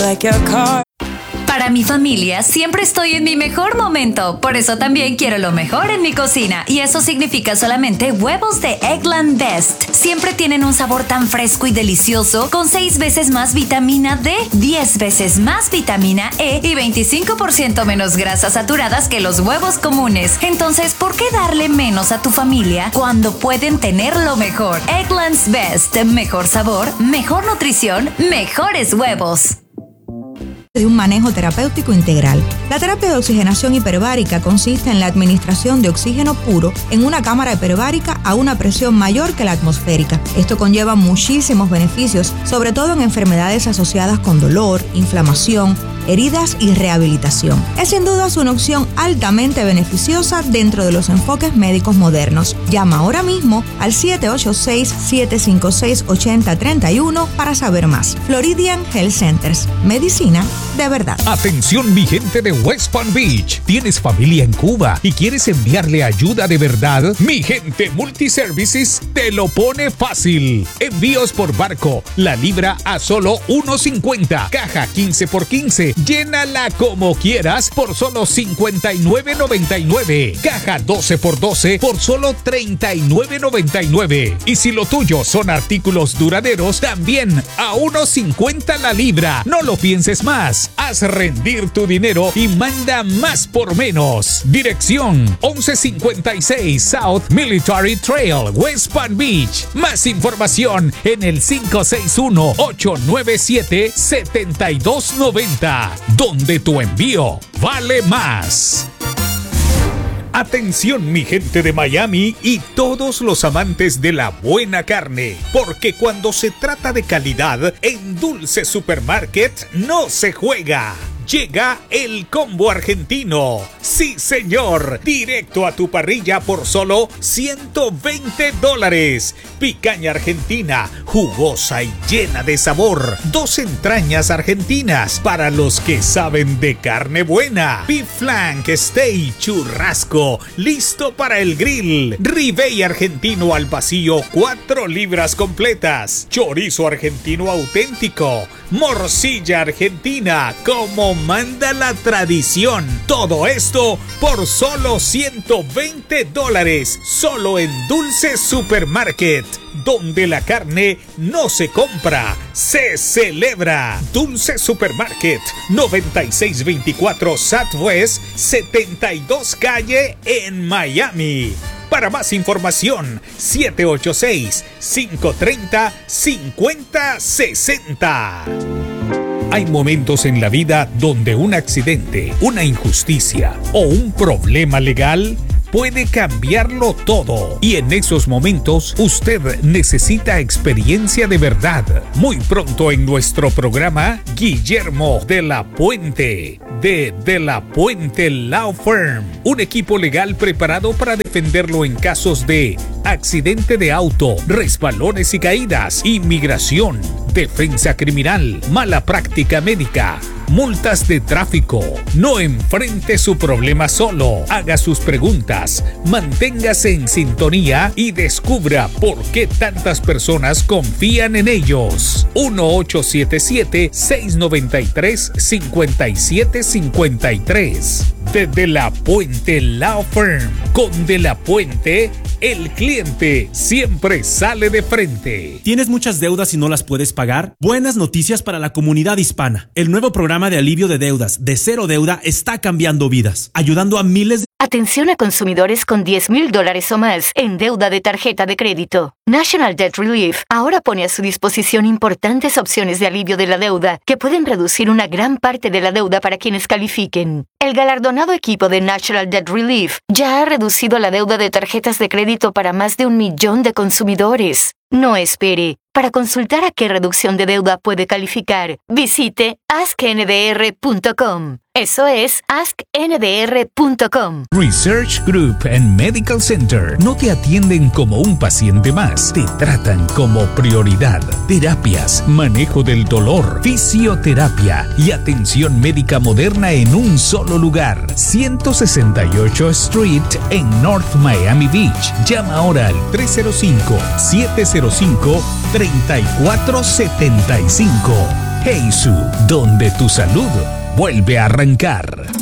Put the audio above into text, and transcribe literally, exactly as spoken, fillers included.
like your car. Para mi familia siempre estoy en mi mejor momento, por eso también quiero lo mejor en mi cocina, y eso significa solamente huevos de Eggland Best. Siempre tienen un sabor tan fresco y delicioso, con seis veces más vitamina D, diez veces más vitamina E y veinticinco por ciento menos grasas saturadas que los huevos comunes. Entonces, ¿por qué darle menos a tu familia cuando pueden tener lo mejor? Eggland's Best, mejor sabor, mejor nutrición, mejores huevos. De un manejo terapéutico integral. La terapia de oxigenación hiperbárica consiste en la administración de oxígeno puro en una cámara hiperbárica a una presión mayor que la atmosférica. Esto conlleva muchísimos beneficios, sobre todo en enfermedades asociadas con dolor, inflamación, heridas y rehabilitación. Es sin duda una opción altamente beneficiosa dentro de los enfoques médicos modernos. Llama ahora mismo al siete ocho seis, siete cinco seis, ocho cero tres uno para saber más. Floridian Health Centers. Medicina de verdad. Atención, mi gente de West Palm Beach. ¿Tienes familia en Cuba y quieres enviarle ayuda de verdad? Mi gente Multiservices te lo pone fácil. Envíos por barco. La libra a solo uno cincuenta. Caja quince por quince. Llénala como quieras por solo cincuenta y nueve noventa y nueve. Caja doce por doce por solo treinta y nueve noventa y nueve. Y si lo tuyo son artículos duraderos, también a uno cincuenta la libra. No lo pienses más. Haz rendir tu dinero y manda más por menos. Dirección once cincuenta y seis South Military Trail, West Palm Beach. Más información en el cinco seis uno, ocho nueve siete, siete dos nueve cero, donde tu envío vale más. Atención, mi gente de Miami y todos los amantes de la buena carne, porque cuando se trata de calidad, en Dulce Supermarket no se juega. Llega el combo argentino. Sí, señor. Directo a tu parrilla por solo ciento veinte dólares. Picaña argentina, jugosa y llena de sabor. Dos entrañas argentinas para los que saben de carne buena. Beef flank, steak, churrasco, listo para el grill. Ribeye argentino al vacío, cuatro libras completas. Chorizo argentino auténtico. Morcilla argentina, como manda la tradición. Todo esto por solo ciento veinte dólares. Solo en Dulce Supermarket, donde la carne no se compra, se celebra. Dulce Supermarket, noventa y seis veinticuatro Southwest setenta y dos Calle en Miami. Para más información, siete ocho seis, cinco tres cero, cinco cero seis cero. Hay momentos en la vida donde un accidente, una injusticia o un problema legal puede cambiarlo todo. Y en esos momentos usted necesita experiencia de verdad. Muy pronto en nuestro programa, Guillermo de la Puente, de De la Puente Law Firm. Un equipo legal preparado para defenderlo en casos de accidente de auto, resbalones y caídas, inmigración, defensa criminal, mala práctica médica, multas de tráfico. No enfrente su problema solo. Haga sus preguntas, manténgase en sintonía y descubra por qué tantas personas confían en ellos. uno ocho siete siete, seis nueve tres, cinco siete cinco tres. De De la Puente Law Firm. Con De la Puente, el cliente siempre sale de frente. ¿Tienes muchas deudas y no las puedes pagar? Buenas noticias para la comunidad hispana. El nuevo programa de alivio de deudas de Cero Deuda está cambiando vidas, ayudando a miles de... Atención a consumidores con diez mil dólares o más en deuda de tarjeta de crédito. National Debt Relief ahora pone a su disposición importantes opciones de alivio de la deuda que pueden reducir una gran parte de la deuda para quienes califiquen. El galardonado equipo de National Debt Relief ya ha reducido la deuda de tarjetas de crédito para más de un millón de consumidores. No espere. Para consultar a qué reducción de deuda puede calificar, visite ask n d r punto com. Eso es ask n d r punto com. Research Group and Medical Center no te atienden como un paciente más, te tratan como prioridad. Terapias, manejo del dolor, fisioterapia y atención médica moderna en un solo lugar. ciento sesenta y ocho Street en North Miami Beach. Llama ahora al tres cero cinco, siete cero cinco, tres cuatro siete cinco. Heisu, donde tu salud vuelve a arrancar.